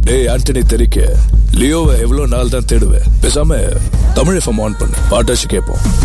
டேய் ஆண்டனி தெரிக்க லியோவை எவ்வளவு நாள் தான் தேடுவேன். பேசாம தமிழ் எஃப்எம் ஆன் பண்ணு, பாட்டாச்சு கேட்போம்.